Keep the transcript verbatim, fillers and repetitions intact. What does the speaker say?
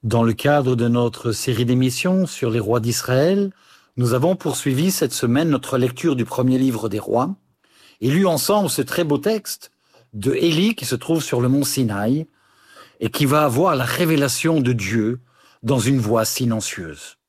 Dans le cadre de notre série d'émissions sur les rois d'Israël, nous avons poursuivi cette semaine notre lecture du premier livre des rois et lu ensemble ce très beau texte de Élie qui se trouve sur le mont Sinaï et qui va avoir la révélation de Dieu dans une voix silencieuse.